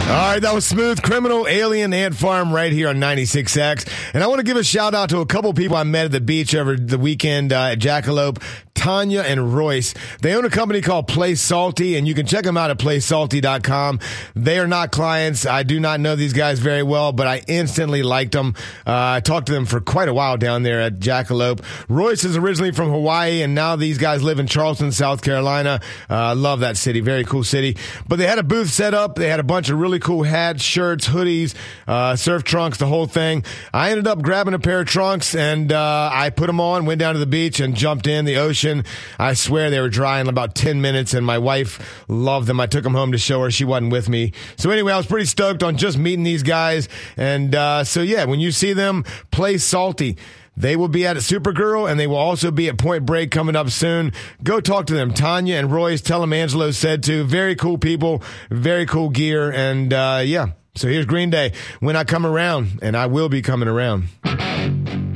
All right, that was Smooth Criminal, Alien, Ant Farm right here on 96X. And I want to give a shout out to a couple people I met at the beach over the weekend at Jackalope, Tanya and Royce. They own a company called Play Salty, and you can check them out at playsalty.com. They are not clients. I do not know these guys very well, but I instantly liked them. I talked to them for quite a while down there at Jackalope. Royce is originally from Hawaii, and now these guys live in Charleston, South Carolina. Love that city. Very cool city. But they had a booth set up. They had a bunch of really cool hats, shirts, hoodies, surf trunks, the whole thing. I ended up grabbing a pair of trunks, and I put them on, went down to the beach, and jumped in the ocean. I swear they were dry in about 10 minutes, and my wife loved them. I took them home to show her. She wasn't with me. So anyway, I was pretty stoked on just meeting these guys. And so, yeah, when you see them, Play Salty. They will be at Supergirl, and they will also be at Point Break coming up soon. Go talk to them. Tanya and Royce, tell them Angelo said to. Very cool people, very cool gear. And, yeah, so here's Green Day, When I Come Around, and I will be coming around.